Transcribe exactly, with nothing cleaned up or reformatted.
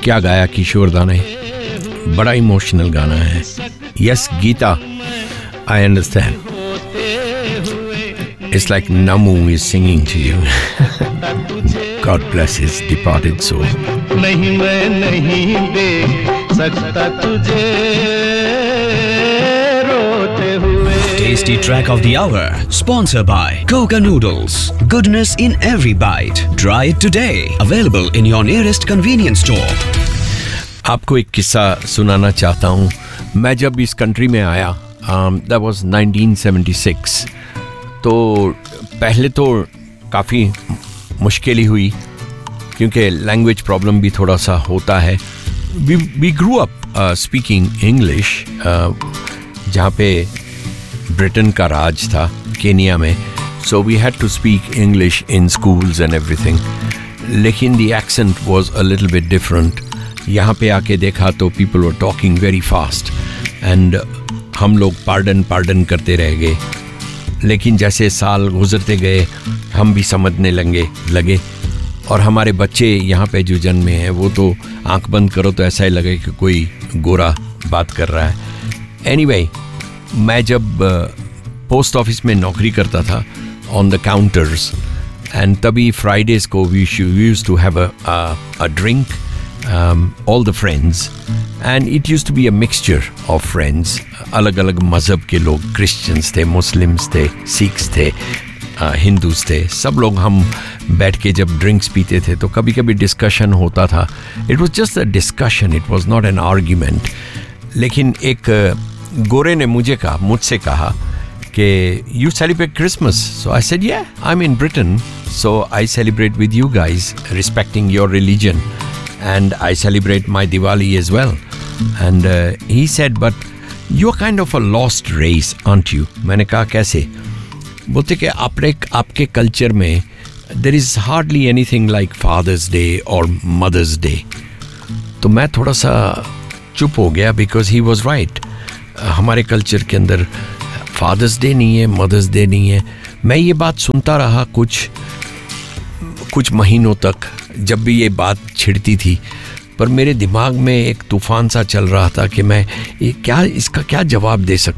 क्या गाया किशोर दा ने, बड़ा इमोशनल गाना है. Yes Gita, I understand. It's like Namu is singing to you. God bless his departed soul. नहीं मैं नहीं देख सकता तुझे रोते हुए. Tasty track of the hour, sponsored by Coca Noodles. Goodness in every bite. Try it today. Available in your nearest convenience store. आपको एक किस्सा सुनाना चाहता हूँ. मैं जब इस कंट्री में आया, um, that was nineteen seventy-six. तो पहले तो काफ़ी मुश्किल ही हुई क्योंकि लैंग्वेज प्रॉब्लम भी थोड़ा सा होता है. We we grew up speaking English, जहाँ पे ब्रिटेन का राज था केनिया में. So we had to speak English in schools and everything. लेकिन the accent was a little bit different. यहाँ पे आके देखा तो people were talking very fast and हम लोग पार्डन पार्डन करते रह गए. लेकिन जैसे साल गुजरते गए हम भी समझने लगे लगे और हमारे बच्चे यहाँ पे जो जन्मे हैं वो तो आंख बंद करो तो ऐसा ही लगे कि कोई गोरा बात कर रहा है. एनीवे, मैं जब पोस्ट ऑफिस में नौकरी करता था ऑन द काउंटर्स, एंड तभी फ्राइडेज़ को we use to have a drink, all the friends, and it use to be a mixture of friends. अलग अलग मज़हब के लोग, क्रिश्चियंस थे, मुस्लिम्स थे, सिख्स थे, हिंदूज थे, सब लोग हम बैठ के जब ड्रिंक्स पीते थे तो कभी कभी डिस्कशन होता था. It was just a discussion, it was not an argument. लेकिन एक गोरे ने मुझे कहा मुझसे कहा कि you celebrate Christmas. So I said या, I am in Britain, so I celebrate with you guys, respecting your religion, and I celebrate my Diwali as well. And uh, he said, but you're kind of a lost race, aren't you? मैंने कहा कैसे? बोलते कि आपने आपके culture में there is hardly anything like Father's Day or Mother's Day. तो मैं थोड़ा सा चुप हो गया because he was right. हमारे कल्चर के अंदर Father's Day नहीं है, Mother's Day नहीं है. मैं ये बात सुनता रहा कुछ कुछ महीनों तक जब भी ये बात छिड़ती थी, पर मेरे दिमाग में एक तूफान सा चल रहा था कि मैं ये क्या इसका क्या जवाब दे सकता